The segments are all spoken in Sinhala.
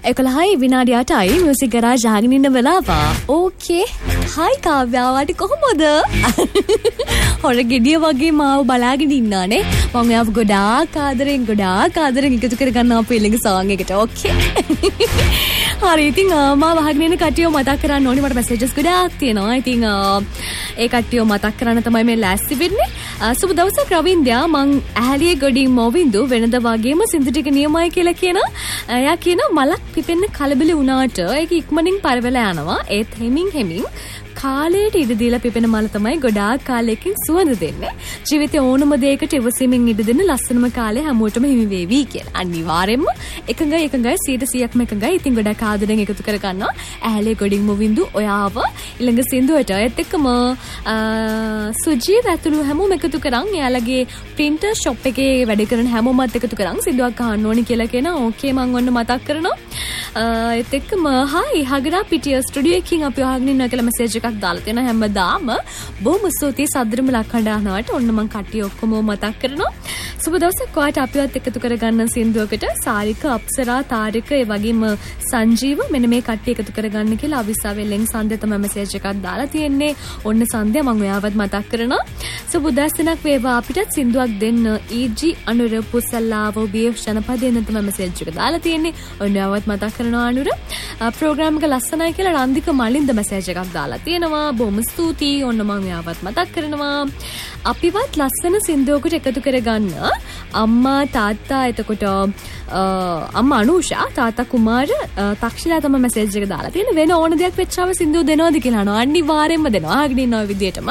11යි විනාඩි 8යි මියුසික් ගරාජ් අහගෙන ඉන්න වෙලාව. ඕකේ. හයි කාව්‍යා වාට කොහොමද? හොර ගෙඩිය වගේ මාව බලාගෙන ඉන්නානේ. මම ඔයාව ගොඩාක් ආදරෙන් එකතු කර ගන්නවා ෆීලිංග් සෝං එකට. ඕකේ. හරි ඉතින් මාව අහගෙන ඉන්න කට්ටියව මතක් කරන්න ඕනේ. මට මැසේජස් ගොඩාක් තියෙනවා. ඉතින් ඒ කට්ටියව මතක් කරන්න තමයි මේ ලෑස්ති වෙන්නේ. සුබ දවසක් රවින්ද්‍යා මං ඇහැලියේ ගොඩින් මොවින්දු වෙනද වගේම සින්දු ටික නියමයි කියලා කියනවා. එයා කියනවා මලක් පිපෙන්න කලබල වුණාට ඒක ඉක්මනින් පරවලා යනවා. ඒත් හෙමින් කාලයට ඉඩ දීලා පිපෙන මල තමයි ගොඩාක් කාලයකින් සුවඳ දෙන්නේ. ජීවිතේ ඕනම දෙයකට ඉවසීමෙන් ඉඩ දෙන්න ලස්සනම කාලය හැමෝටම හිමි වේවි කියලා. අනිවාර්යෙන්ම එකඟයි 100%ක්ම එකඟයි. ඉතින් ගොඩාක් ආදරෙන් එකතු කර ගන්නවා. ඇහැලේ ගොඩින් මොවින්දු ඔයාව ඊළඟ සින්දුවට ඒත් එක්කම සුජීත් ඇතුළු හැමෝම එකතු කරන් එයාලගේ printer shop එකේ වැඩ කරන හැමෝමත් එකතු කරන් සින්දුවක් අහන්න ඕනි කියලා කියනවා. ඕකේ මම ඔන්න මතක් කරනවා. ඒත් එක්කම හයි හගරා පිටිය ස්ටුඩියෝ එකකින් අපි අහගෙන ඉන්නවා කියලා මැසේජ් එකක් දාලා තියෙනවා හැමදාම. බොහොම ස්තුතියි සද්දරම ලක්හඬ අහනවට. ඔන්න මං කට්ටිය ඔක්කොම මතක් කරනවා. සුබ දවසක් ඔයාට අපිවත් එකතු කරගන්න සින්දුවකට සාරික අප්සරා තාරික ඒ වගේම සංජීව මෙන්න මේ කට්ටිය එකතු කරගන්න කියලා අවිස්සාවෙල්ලෙන් සන්දේ තමයි මැසේජ් එකක් දාලා තියෙන්නේ. ඔන්න සන්දේ මම ඔයාවත් මතක් කරනවා. සුබ උදෑසනක් වේවා අපිටත් සින්දුවක් දෙන්න. ඊජි අනුර පුසල්ලාව බීඑෆ් ජනපදයෙන් තමයි මැසේජ් එක දාලා තියෙන්නේ. ඔන්න ඔයාවත් මතක් කරනවා අනුර. ප්‍රෝග්‍රෑම් එක ලස්සනයි කියලා රන්දික මලින්ද මැසේජ් එකක් දාලා තියෙනවා. බොහොම ස්තුතියි. ඔන්න මම ඔයාවත් මතක් කරනවා. අපිවත් ලස්සන සින්දුවකට එකතු කරගන්න අම්මා තාත්තා එතකොට අම්මා අනුෂා තාත්තා කුමාර තක්ෂිලා තමයි මැසේජ් එක දාලා තියෙන්නේ. වෙන ඕන දෙයක් වෙච්චාම සින්දුව දෙනවද කියලා අහනවා. අනිවාර්යෙන්ම දෙනවා. අහගෙන ඉන්න ඔය විදියටම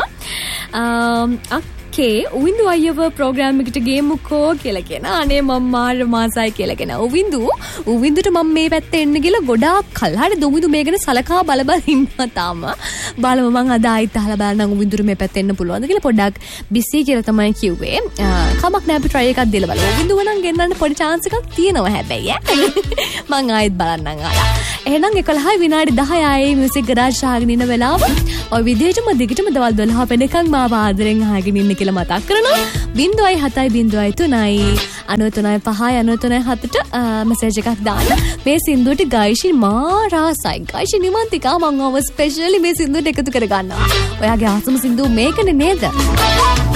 උවින්දු අයව ප්‍රෝග්‍රෑම් එකට ගේමුකෝ කියලා කියන. අනේ මම මාර මාසයි කියලා කියන. උවින්දුට මම මේ පැත්තේ එන්න කියලා ගොඩාක් කල්. හරි දුමිදු මේ ගැන සලකා බල ඉන්නවා තාම. බලමු මං අද ආයිත් අහලා බලන්න උවින්දුට මේ පැත්තේ එන්න පුළුවන්ද කියලා. පොඩ්ඩක් බිසි කියලා තමයි කිව්වේ. කමක් නැහැ අපි try එකක් දෙලා බලමු. උවින්දුව නම් ගෙන්නන්න පොඩි chance එකක් තියෙනවා හැබැයි මං ආයිත් බලන්නම් ආලා. එහෙනම් 11යි විනාඩි 10යි මියුසික් ගරාජ් අහගෙන ඉන්න වෙලාව. ඔය විදිහටම දිගටම දවල් 12 වෙනකන් මාව ආදරෙන් අහගෙන ඉන්න කියලා මතක් කරනවා. 0.7.3 93.5 මැසේජ් එකක් දාන්න. මේ සින්දුවට ගායිෂි මාරාසයි. ගායිෂි නිමන්තිකා මම ඔව ස්පෙෂලි මේ සින්දුවට එකතු කර ගන්නවා. ඔයාගේ ආසම සින්දුව මේකනේ නේද?